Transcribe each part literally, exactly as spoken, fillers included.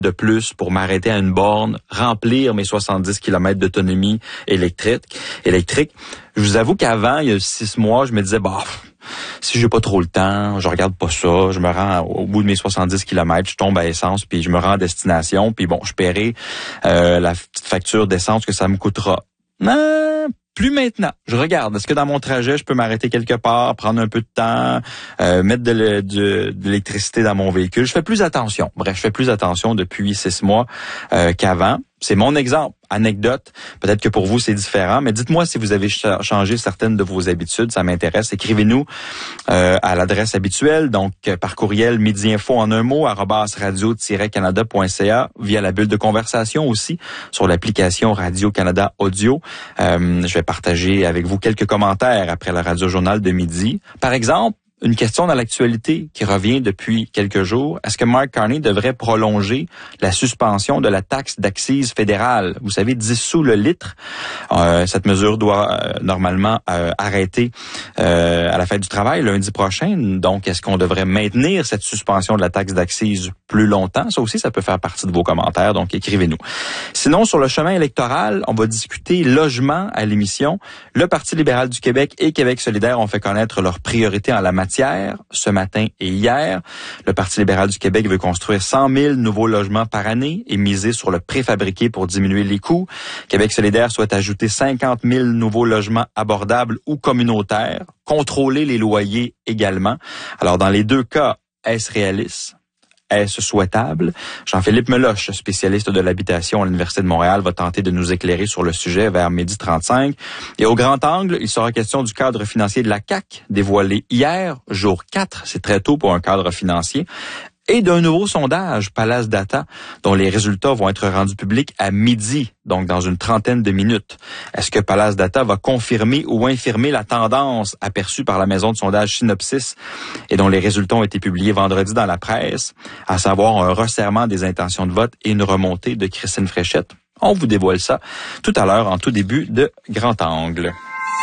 de plus pour m'arrêter à une borne, remplir mes soixante-dix kilomètres d'autonomie électrique. électrique. Je vous avoue qu'avant, il y a six mois, je me disais, bah, si j'ai pas trop le temps, je regarde pas ça, je me rends au bout de mes soixante-dix kilomètres, je tombe à essence, puis je me rends à destination, puis bon, je paierai euh, la petite facture d'essence que ça me coûtera. Non, plus maintenant. Je regarde, est-ce que dans mon trajet, je peux m'arrêter quelque part, prendre un peu de temps, euh, mettre de, le, de, de l'électricité dans mon véhicule. Je fais plus attention. Bref, je fais plus attention depuis six mois euh, qu'avant. C'est mon exemple. Anecdote. Peut-être que pour vous, c'est différent, mais dites-moi si vous avez ch- changé certaines de vos habitudes. Ça m'intéresse. Écrivez-nous euh, à l'adresse habituelle, donc euh, par courriel midi-info en un mot, arobase radio-canada point c a, via la bulle de conversation aussi, sur l'application Radio-Canada Audio. Euh, je vais partager avec vous quelques commentaires après le Radio-Journal de midi. Par exemple, une question dans l'actualité qui revient depuis quelques jours. Est-ce que Mark Carney devrait prolonger la suspension de la taxe d'accise fédérale? Vous savez, dix sous le litre. Euh, cette mesure doit euh, normalement euh, arrêter euh, à la fête du travail lundi prochain. Donc, est-ce qu'on devrait maintenir cette suspension de la taxe d'accise plus longtemps? Ça aussi, ça peut faire partie de vos commentaires. Donc, écrivez-nous. Sinon, sur le chemin électoral, on va discuter logement à l'émission. Le Parti libéral du Québec et Québec solidaire ont fait connaître leurs priorités en la matière ce matin et hier. Le Parti libéral du Québec veut construire cent mille nouveaux logements par année et miser sur le préfabriqué pour diminuer les coûts. Québec solidaire souhaite ajouter cinquante mille nouveaux logements abordables ou communautaires, contrôler les loyers également. Alors, dans les deux cas, est-ce réaliste? Est-ce souhaitable? Jean-Philippe Meloche, spécialiste de l'habitation à l'Université de Montréal, va tenter de nous éclairer sur le sujet vers midi trente-cinq. Et au grand angle, il sera question du cadre financier de la C A Q, dévoilé hier, jour quatre, c'est très tôt pour un cadre financier, et d'un nouveau sondage, Palace Data, dont les résultats vont être rendus publics à midi, donc dans une trentaine de minutes. Est-ce que Palace Data va confirmer ou infirmer la tendance aperçue par la maison de sondage Synopsis et dont les résultats ont été publiés vendredi dans la presse, à savoir un resserrement des intentions de vote et une remontée de Christine Fréchette? On vous dévoile ça tout à l'heure en tout début de Grand Angle.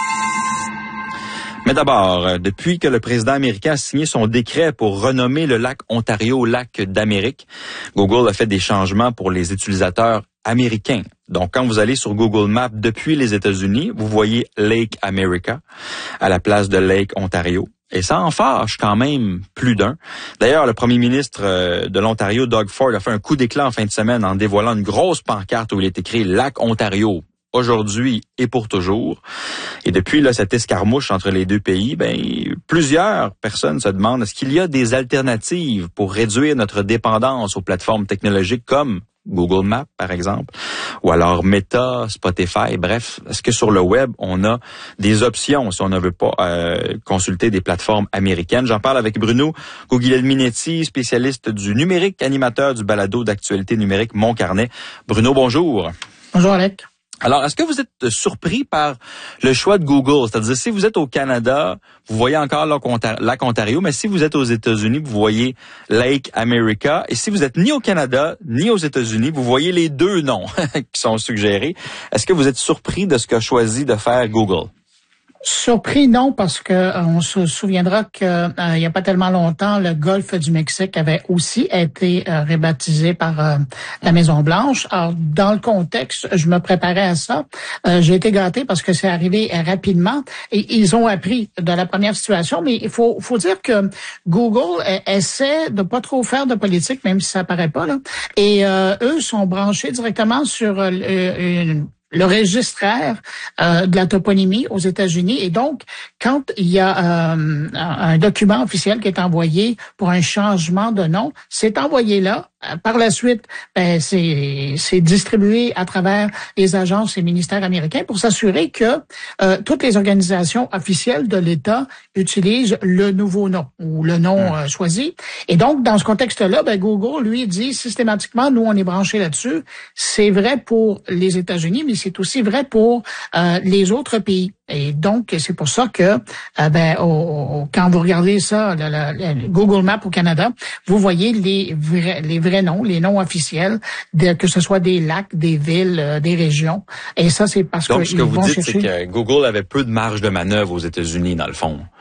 Mais d'abord, depuis que le président américain a signé son décret pour renommer le lac Ontario lac d'Amérique, Google a fait des changements pour les utilisateurs américains. Donc, quand vous allez sur Google Maps depuis les États-Unis, vous voyez Lake America à la place de Lake Ontario. Et ça en fâche quand même plus d'un. D'ailleurs, le premier ministre de l'Ontario, Doug Ford, a fait un coup d'éclat en fin de semaine en dévoilant une grosse pancarte où il est écrit « Lac Ontario ». Aujourd'hui et pour toujours. Et depuis là, cette escarmouche entre les deux pays, ben plusieurs personnes se demandent est-ce qu'il y a des alternatives pour réduire notre dépendance aux plateformes technologiques comme Google Maps, par exemple, ou alors Meta, Spotify, bref, est-ce que sur le web, on a des options si on ne veut pas euh, consulter des plateformes américaines? J'en parle avec Bruno Guglielminetti, spécialiste du numérique, animateur du balado d'actualité numérique Mon Carnet. Bruno, bonjour. Bonjour, Alec. Alors, est-ce que vous êtes surpris par le choix de Google? C'est-à-dire, si vous êtes au Canada, vous voyez encore Lac Ontario, mais si vous êtes aux États-Unis, vous voyez Lake America. Et si vous êtes ni au Canada, ni aux États-Unis, vous voyez les deux noms qui sont suggérés. Est-ce que vous êtes surpris de ce qu'a choisi de faire Google? Surpris, non, parce que euh, on se souviendra que euh, il y a pas tellement longtemps, le golfe du Mexique avait aussi été euh, rebaptisé par euh, la Maison-Blanche. Alors, dans le contexte, je me préparais à ça. Euh, j'ai été gâté parce que c'est arrivé euh, rapidement et ils ont appris de la première situation. Mais il faut, faut dire que Google euh, essaie de pas trop faire de politique, même si ça paraît pas là. Et euh, eux sont branchés directement sur euh, une le registraire euh, de la toponymie aux États-Unis. Et donc, quand il y a euh, un document officiel qui est envoyé pour un changement de nom, c'est envoyé là. Par la suite, ben, c'est, c'est distribué à travers les agences et ministères américains pour s'assurer que euh, toutes les organisations officielles de l'État utilisent le nouveau nom ou le nom euh, choisi. Et donc, dans ce contexte-là, ben, Google, lui, dit systématiquement, nous, on est branchés là-dessus. C'est vrai pour les États-Unis, mais c'est aussi vrai pour euh, les autres pays. Et donc, c'est pour ça que euh, ben, au, au, quand vous regardez ça, le, le, le Google Maps au Canada, vous voyez les vrais, les vrais noms, les noms officiels, de, que ce soit des lacs, des villes, euh, des régions. Et ça, c'est parce que donc, ce que ils vous vont dites, chercher... c'est que Google avait peu de marge de manœuvre aux États-Unis, dans le fond.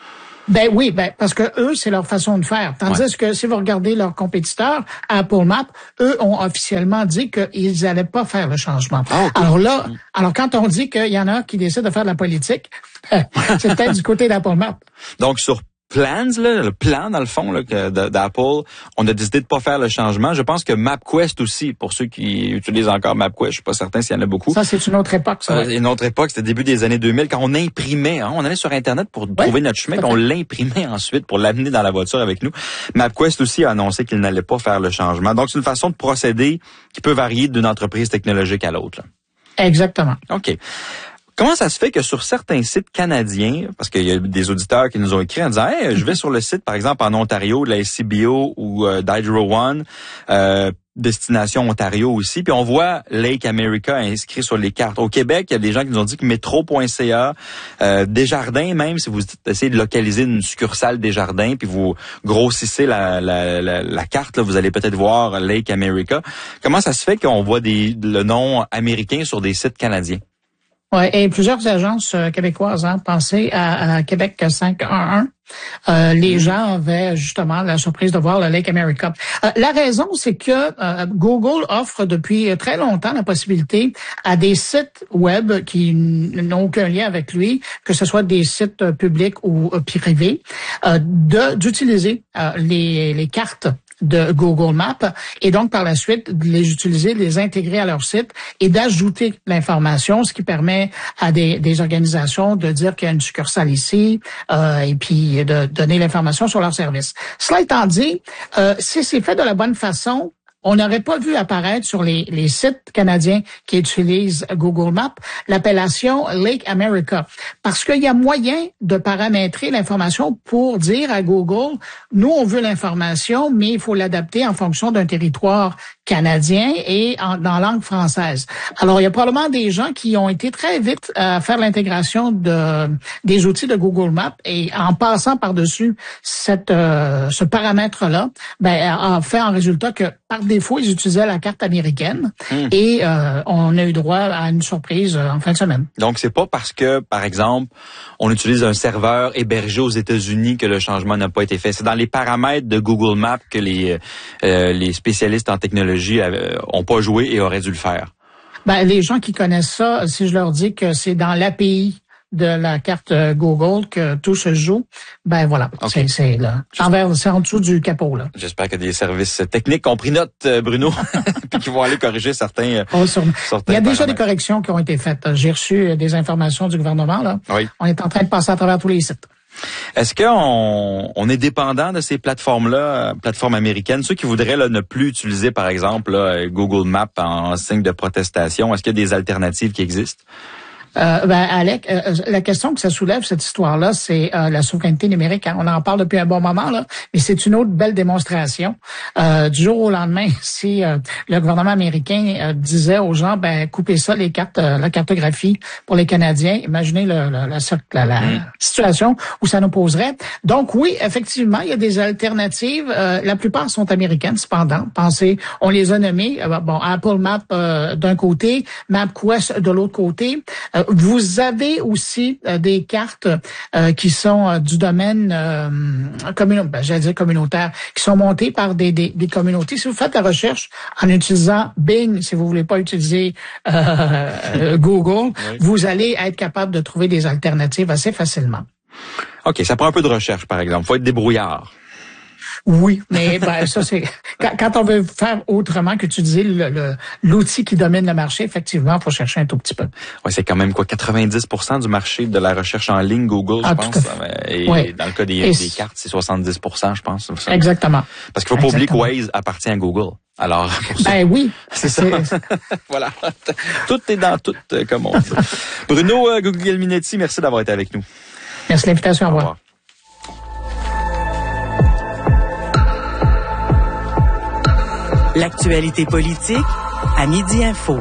Ben oui, ben parce que eux, c'est leur façon de faire. Tandis ouais. que si vous regardez leurs compétiteurs, Apple Maps, eux ont officiellement dit qu'ils n'allaient pas faire le changement. Ah, okay. Alors là, alors quand on dit qu'il y en a qui décident de faire de la politique, c'est peut-être du côté d'Apple Maps. Donc sur Plans, là, le plan dans le fond là, d'Apple, on a décidé de pas faire le changement. Je pense que MapQuest aussi, pour ceux qui utilisent encore MapQuest, je suis pas certain s'il y en a beaucoup. Ça, c'est une autre époque, ça. Euh, une autre époque, c'était début des années deux mille, quand on imprimait, hein, on allait sur Internet pour ouais, trouver notre chemin, puis on l'imprimait ensuite pour l'amener dans la voiture avec nous. MapQuest aussi a annoncé qu'il n'allait pas faire le changement. Donc, c'est une façon de procéder qui peut varier d'une entreprise technologique à l'autre. Exactement. OK. Comment ça se fait que sur certains sites canadiens, parce qu'il y a des auditeurs qui nous ont écrit en disant hey, je vais sur le site, par exemple, en Ontario, de la S C B O ou euh, d'Hydro One, euh, destination Ontario aussi, puis on voit Lake America inscrit sur les cartes. Au Québec, il y a des gens qui nous ont dit que métro point c a, euh, Desjardins même, si vous essayez de localiser une succursale Desjardins, puis vous grossissez la, la, la, la carte, là, vous allez peut-être voir Lake America. Comment ça se fait qu'on voit des, le nom américain sur des sites canadiens? Oui, et plusieurs agences euh, québécoises ont hein, pensé à, à Québec cinq un un. Euh, les gens avaient justement la surprise de voir le Lake America. Euh, la raison, c'est que euh, Google offre depuis très longtemps la possibilité à des sites web qui n'ont aucun lien avec lui, que ce soit des sites publics ou euh, privés, euh, de d'utiliser euh, les, les cartes de Google Maps et donc par la suite de les utiliser, de les intégrer à leur site et d'ajouter l'information, ce qui permet à des, des organisations de dire qu'il y a une succursale ici euh, et puis de donner l'information sur leur service. Cela étant dit, euh, si c'est fait de la bonne façon, on n'aurait pas vu apparaître sur les, les sites canadiens qui utilisent Google Maps l'appellation Lake America. Parce qu'il y a moyen de paramétrer l'information pour dire à Google, nous, on veut l'information, mais il faut l'adapter en fonction d'un territoire canadien et en, dans langue française. Alors, il y a probablement des gens qui ont été très vite à faire l'intégration de des outils de Google Maps et en passant par-dessus cette euh, ce paramètre-là, ben, a fait en résultat que par défaut, ils utilisaient la carte américaine mmh. et euh, on a eu droit à une surprise en fin de semaine. Donc, c'est pas parce que, par exemple, on utilise un serveur hébergé aux États-Unis que le changement n'a pas été fait. C'est dans les paramètres de Google Maps que les euh, les spécialistes en technologie euh, ont pas joué et auraient dû le faire. Ben, les gens qui connaissent ça, si je leur dis que c'est dans l'A P I de la carte Google que tout se joue, ben voilà, okay. c'est, c'est là. Envers, c'est en dessous du capot, là. J'espère que des services techniques ont pris note, Bruno, puis qu'ils vont aller corriger certains, oh, certains Il y a déjà paramètres. des corrections qui ont été faites. J'ai reçu des informations du gouvernement, là. Oui. On est en train de passer à travers tous les sites. Est-ce qu'on on est dépendant de ces plateformes-là, plateformes américaines, ceux qui voudraient là, ne plus utiliser, par exemple, là, Google Maps en signe de protestation? Est-ce qu'il y a des alternatives qui existent? Euh, ben, Alec, euh, la question que ça soulève, cette histoire-là, c'est euh, la souveraineté numérique. Hein. On en parle depuis un bon moment, là, mais c'est une autre belle démonstration. Euh, du jour au lendemain, si euh, le gouvernement américain euh, disait aux gens, ben coupez ça, les cartes, euh, la cartographie pour les Canadiens, imaginez le, le, la, la, la mmh. situation où ça nous poserait. Donc oui, effectivement, il y a des alternatives. Euh, la plupart sont américaines, cependant. Pensez, on les a nommées. Euh, bon, Apple Maps euh, d'un côté, MapQuest de l'autre côté. Euh, Vous avez aussi euh, des cartes euh, qui sont euh, du domaine euh, communautaire, ben, j'allais dire communautaire, qui sont montées par des, des, des communautés. Si vous faites la recherche en utilisant Bing, si vous voulez pas utiliser euh, euh, Google, oui. vous allez être capable de trouver des alternatives assez facilement. OK, ça prend un peu de recherche, par exemple. Faut être débrouillard. Oui, mais ben, ça c'est quand, quand on veut faire autrement qu'utiliser le, le, l'outil qui domine le marché, effectivement, il faut chercher un tout petit peu. Ouais, c'est quand même quoi, quatre-vingt-dix pour cent du marché de la recherche en ligne Google, je ah, pense. Et oui. dans le cas des, des cartes, c'est soixante-dix pour cent, je pense. Ça. Exactement. Parce qu'il faut pas Exactement. oublier que Waze appartient à Google. Alors, pour ça, ben oui, c'est ça. Voilà, tout est dans tout, comme on dit. Bruno euh, Guglielminetti, merci d'avoir été avec nous. Merci de l'invitation. Au revoir. Au revoir. L'actualité politique à Midi Info.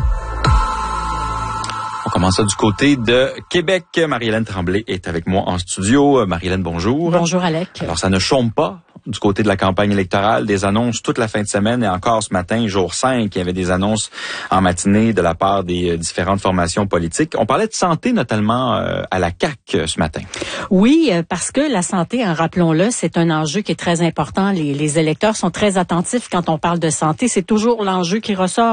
On commence ça du côté de Québec. Marie-Hélène Tremblay est avec moi en studio. Marie-Hélène, bonjour. Bonjour, Alec. Alors, ça ne chôme pas du côté de la campagne électorale, des annonces toute la fin de semaine et encore ce matin, jour cinq, il y avait des annonces en matinée de la part des euh, différentes formations politiques. On parlait de santé notamment euh, à la C A Q euh, ce matin. Oui, euh, parce que la santé, hein, rappelons-le, c'est un enjeu qui est très important. Les, les électeurs sont très attentifs quand on parle de santé. C'est toujours l'enjeu qui ressort.